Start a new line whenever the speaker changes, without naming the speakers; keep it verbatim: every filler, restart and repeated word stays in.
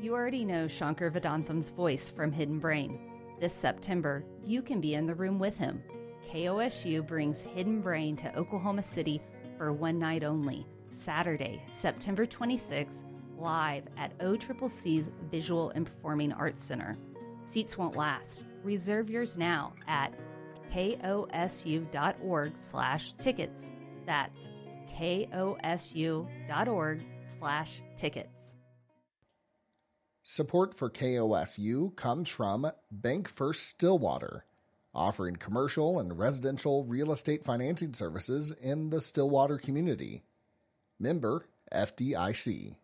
You already know Shankar Vedantham's voice from Hidden Brain. This September, you can be in the room with him. K O S U brings Hidden Brain to Oklahoma City for one night only, Saturday, September twenty-sixth, live at O C C C's Visual and Performing Arts Center. Seats won't last. Reserve yours now at kosu.org slash tickets. That's kosu.org slash tickets.
Support for K O S U comes from Bank First Stillwater, offering commercial and residential real estate financing services in the Stillwater community. Member F D I C.